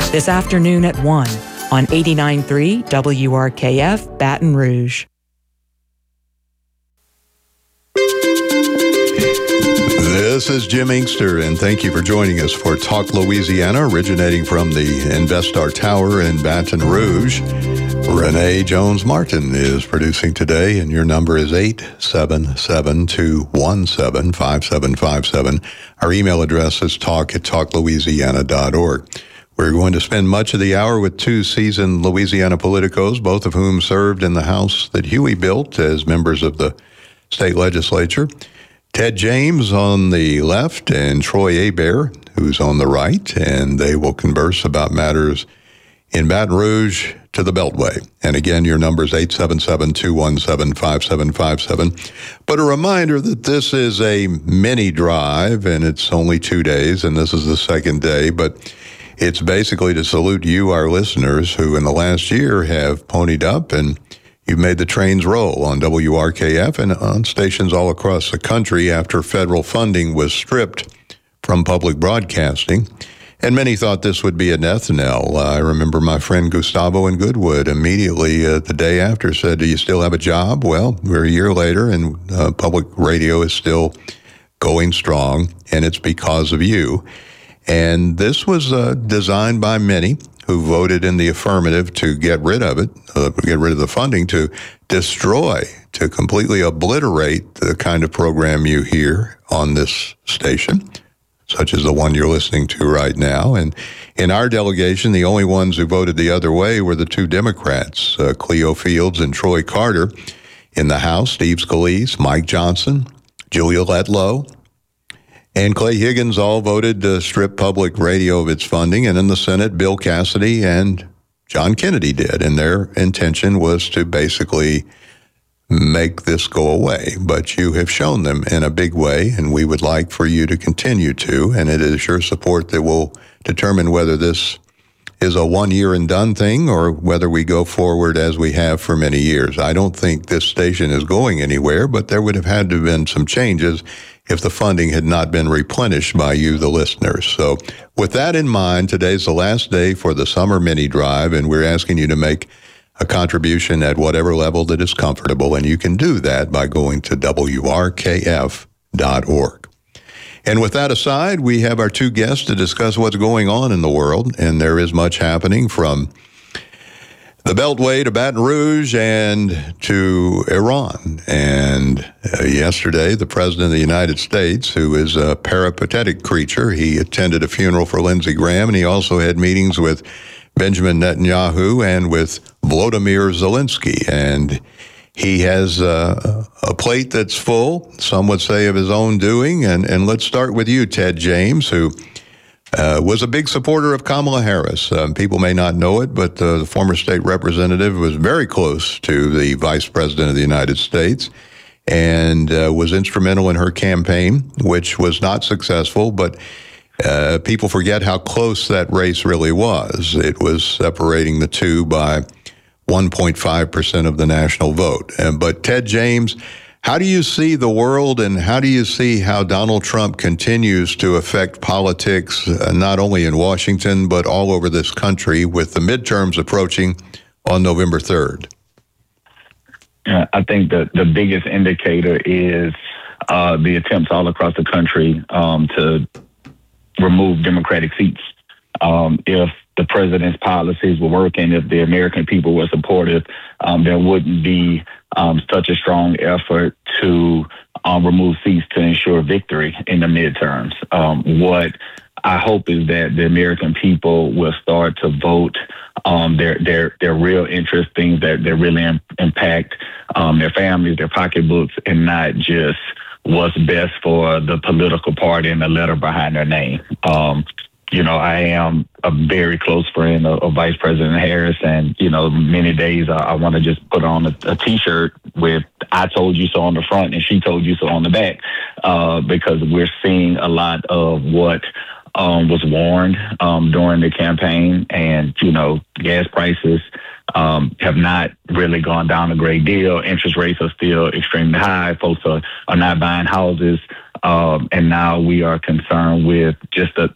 this afternoon at 1 on 89.3 WRKF Baton Rouge. This is Jim Inkster, and thank you for joining us for Talk Louisiana, originating from the Investar Tower in Baton Rouge. Renee Jones-Martin is producing today, and your number is 877-217-5757. Our email address is talk@talklouisiana.org. We're going to spend much of the hour with two seasoned Louisiana politicos, both of whom served in the House that Huey built as members of the state legislature. Ted James on the left and Troy Hebert, who's on the right, and they will converse about matters in Baton Rouge to the Beltway. And again, your number is 877-217-5757. But a reminder that this is a mini drive, and it's only 2 days, and this is the second day, but it's basically to salute you, our listeners, who in the last year have ponied up and you've made the trains roll on WRKF and on stations all across the country after federal funding was stripped from public broadcasting. And many thought this would be a death knell. I remember my friend Gustavo in Goodwood immediately the day after said, "Do you still have a job?" Well, we're a year later and public radio is still going strong, and it's because of you. And this was designed by many who voted in the affirmative to get rid of it, get rid of the funding, to destroy, to completely obliterate the kind of program you hear on this station, such as the one you're listening to right now. And in our delegation, the only ones who voted the other way were the two Democrats, Cleo Fields and Troy Carter. In the House, Steve Scalise, Mike Johnson, Julia Letlow, and Clay Higgins all voted to strip public radio of its funding. And in the Senate, Bill Cassidy and John Kennedy did. And their intention was to basically make this go away. But you have shown them in a big way, and we would like for you to continue to. And it is your support that will determine whether this is a one-year and done thing or whether we go forward as we have for many years. I don't think this station is going anywhere, but there would have had to have been some changes if the funding had not been replenished by you, the listeners. So with that in mind, today's the last day for the summer mini drive, and we're asking you to make a contribution at whatever level that is comfortable, and you can do that by going to WRKF.org. And with that aside, we have our two guests to discuss what's going on in the world, and there is much happening from the Beltway to Baton Rouge and to Iran. And yesterday, the President of the United States, who is a peripatetic creature, he attended a funeral for Lindsey Graham, and he also had meetings with Benjamin Netanyahu and with Volodymyr Zelensky. And he has a plate that's full, some would say, of his own doing. And let's start with you, Ted James, who was a big supporter of Kamala Harris. People may not know it, but the former state representative was very close to the Vice President of the United States and was instrumental in her campaign, which was not successful, but people forget how close that race really was. It was separating the two by 1.5% of the national vote. But Ted James, how do you see the world, and how do you see how Donald Trump continues to affect politics, not only in Washington, but all over this country with the midterms approaching on November 3rd? I think the biggest indicator is the attempts all across the country to remove Democratic seats. If the president's policies were working, if the American people were supportive, there wouldn't be such a strong effort to remove seats to ensure victory in the midterms. What I hope is that the American people will start to vote their real interest, things that really impact their families, their pocketbooks, and not just what's best for the political party and the letter behind their name. I am a very close friend of Vice President Harris, and, many days I want to just put on a T-shirt with "I told you so" on the front and "she told you so" on the back, because we're seeing a lot of what was warned during the campaign, and, gas prices have not really gone down a great deal. Interest rates are still extremely high. Folks are not buying houses. And now we are concerned with just the